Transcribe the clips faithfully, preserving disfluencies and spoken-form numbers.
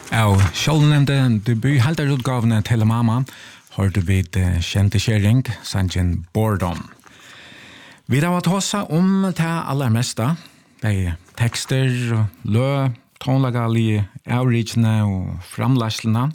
Ja, sjølvnevnte debut-halterutgavene til mamma hørte vi det kjente kjering, sangen Boredom. Vi har vært håsa om det aller meste. Det er tekster, lø, tonelagali, avrikene og framlærslene.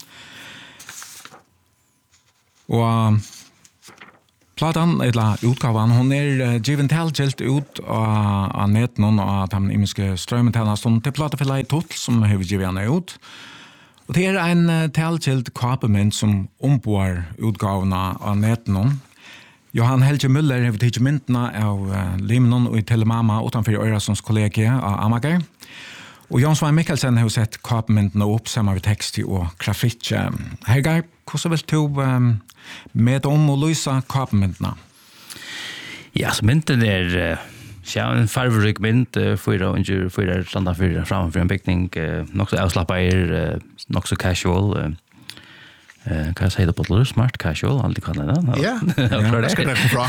Og platan, eller utgaven, hun er givet tilkjelt ut av, av neten og av de imiske strømmetellene stående til platefella i Totl, som har vi givet henne ut. Og det er en tilkjelt kapement som ombår utgavene av neten. Johan Helge Müller har tidlig myndene av uh, Limnon og Telemama utenfor Øresons kollegie av Amager. Og Jan Svein Mikkelsen har sett kapmentene opp sammen med tekst og grafikk. Hergar, hvordan vil du um, med om og løse kapmentene? Ja, så mynden er uh, ja, en farverik mynd, uh, fyra under fyra standa fyra framfor en bygning, uh, nok så avslappet, uh, nok så casual. Uh, Uh, kan jeg si det på det? Smart casual, aldri kan jeg det? Ja, det skal jeg fra.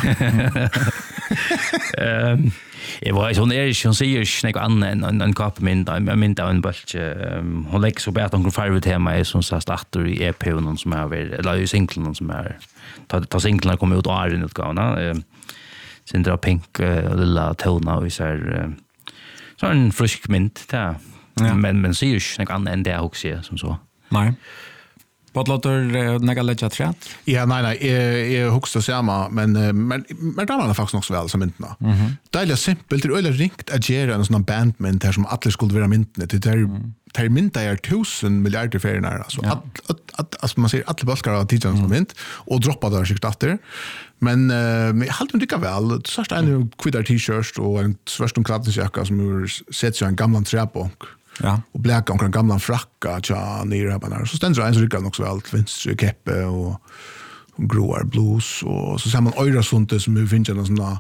Jeg var sånn, er ikke, hun sier ikke noe annet enn en, en kapemynd, en mynd av en bølge. Um, hun legger så bedt noen farvetema som sagt atter i E P-en som er, eller i singlen som er, ta, ta singlen har kommet ut av Arjen-utgavene. Uh, Sindra Pink uh, og lilla tona, og vi ser uh, så en frisk mynd, ja. men, men sier ikke noe annet enn det jeg også sier, som så. Nei. Båtlåter nega ledja træt? Ja, nei, nei, jeg, jeg husker det samme, men, men, men det var faktisk nok så vel som myndene. Mm -hmm. Deilig og simpelt, det er øyelig ringt å gjøre en sånn bandmynd her som alle skulle være myndene. Det er, mm. er mynda er tusen milliarder ferier, altså. Ja. At, at, at, altså man sier alle bølger av tidligere som mynd, og droppa det sikkert etter. Men uh, jeg halte meg ikke vel. Det sørste en kvidder t-shirt og en svørst omkladningsjakka som har sett seg en gammal træbonk. Ja. Og bläka omkring gamla frakka tja nere. Så ständer det en som rycker också allt vänster keppe och, och gråar blues och så ser man Øyrasundet som vi finner en sån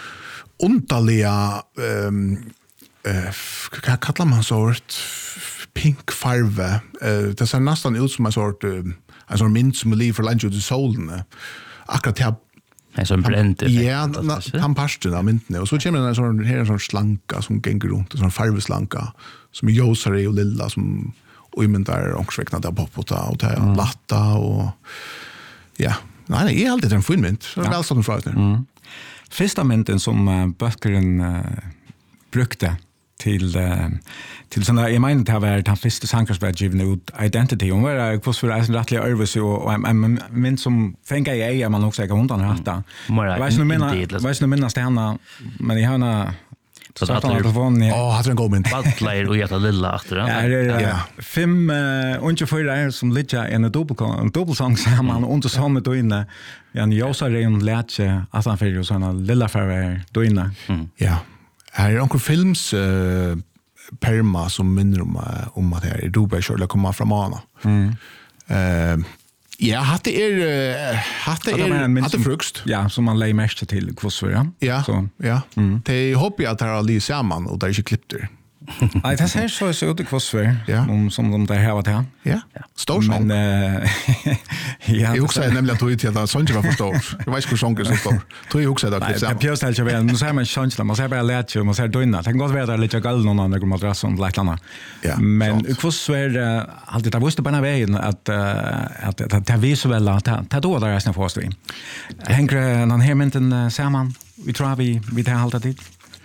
underliga um, uh, vad kallar man sort pink farve. Uh, det ser nästan ut som en sort uh, en sån mint som liv för lunch ut i solen. Akkurat här en sån bränd effekt. Ja, han parsten av myntene. Og så kommer det en sånn, her en sånn slanka som ganger rundt, en sånn farveslanka, som er jåsare og lilla, som umyntar ångsvekna der poppota, og det er latta, og ja. Nei, nei, jeg er alltid en fin mynt. Så det er vel sånn fra ut. Mm. Første mynten som uh, bøkeren uh, brukte til uh, til sånn jeg mener det var den første sankersvedgivende ut Identity. Hun var kvoss for reisen rettelig øvelse og en mynd som fengt jeg eier man også ikke hundan har hatt det. Jeg vet ikke noe minnes til henne, men jeg har henne startet av telefonen. Åh, hadde en god mynd. Badleier og gjetta lilla etter det. Ja, det er fem unge fyrer som ligger en dobbelsang sammen og under samme døgnet. En jåsaren lærte at han fyrer og sånne lilla fyrer døgnet. Ja. Her er onkel films uh, perma som minner om, uh, om at her er Dubai kjørlig kommer fra Mana. Mm. Uh, ja, hatt det er uh, hatt det er hatt det frukst. Ja, som man leier mest til kvossføra. Ja, så. Ja. Mm. Det håper jeg at det er liv sammen, og det er ikke klippter. Nei, det ser så ut i kvossfør, ja. om, som de der hevet her. Ja, stor sång. Men, uh, ja, jeg husker nemlig at du ikke at sånn ikke var for stor. Jeg vet ikke hvor sången er så stor. Tror jeg husker det. Nei, det er pjøst helt ikke vel. Nå ser man ikke man ser bare lett, man ser døgnet. Det kan godt være at det er litt galt noen av noen madrasser eller et eller annet. Ja, men kvossfør, uh, alltid, det visste på denne veien at, uh, at, at det viser vel at det er da det er resten av forståing. Henger den her mynten uh, ser man, vi tror vi, vi tar halvt tid.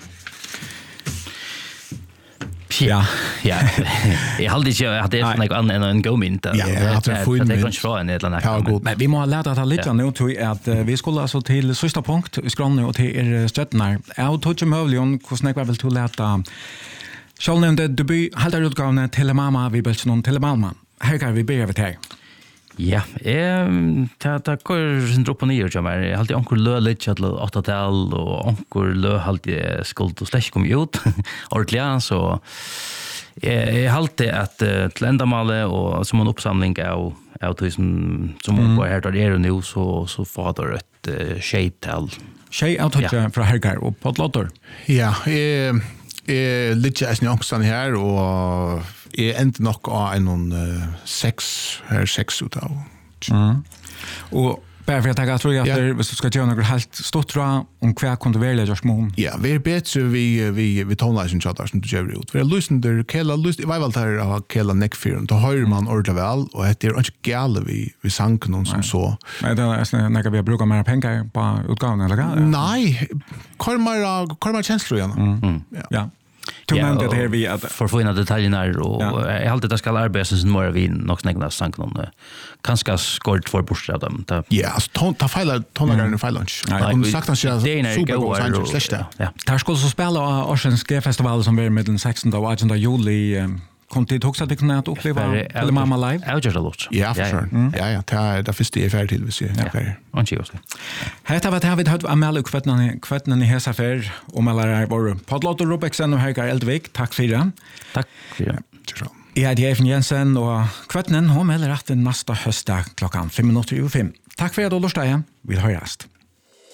Ja, ja. Jeg hadde ikke at det er noe annet enn en god mynd. Ja, jeg tror det er kanskje fra en eller annen. Men vi må ha lært at det litt nå til at vi skulle altså til siste punkt i skrånene og til er støttene. Jeg tog ikke møvlig om hvordan jeg var vel til å lære selvnevnte debut halvdarutgavene til mamma, vi bør ikke noen til mamma. Her kan vi begynne til. Ja, det går sin dropp og nye, jeg har alltid onker lø litt til åttatall, og onker lø alltid skuld og slett kom ut, ordentlig, så jeg har alltid at til endamalet, og som en oppsamling av av tog som som mm. på her der er nå, så, så får det et uh, skjeittall. Skjeit av tog fra Hergar og Podlotter? Ja, jeg er litt i ångstene her, og jeg endte nok av en uh, seks, her seks ut av. Mm. Og Bara för att jag tror att Ja. det, hvis du ska göra något helt stort tror jag, om hva kunde välja just mån. Ja, vi er bedre vi, vi, vi tonelisen chatter som du gjør ut. Vi er løsende, kela, løsende, i hvert fall her av kela nekkfyren, da hører man ordentlig vel, og det er ikke gale vi, vi sank noen som så. Men det är när vi brukar mer pengar på utgåvan eller vad? Nei, kommer kommer känslor igen. Mm. Ja. Du Ja, nämnde det här og vi att for å få inn detaljerna og Ja. jeg har alltid det skal arbeide som må vi nok snakka sank noen kanskje skort for bort av dem. Det- Ja, altså, ton, ta feilar, tonagaren er feilar ikke. Nei, Jeg kunne sagt han det sier er en supergod goar sanger, og- slett det. Ja. där skulle så spela av Orsens G-festival som blir mellan sextonde och artonde juli. eh, Kom till också att det kunde att uppleva eller mamma live. Jeg gjør det lort. Ja, for sure. Ja, ja, det er det første jeg er ferdig til, hvis jeg er ferdig. Han sier også. Hetta var det vi hadde anmeldt og kvettene kvettene i hesa fer og melder vår Podlotto Robexen og Helgar Eldvik. Takk for det. Takk for det. Ikke så. Jeg heter Even Jensen og kvettenen hun melder at det neste høstdag klokken fem minutter over fem. Takk for at du lort deg. Vi høres.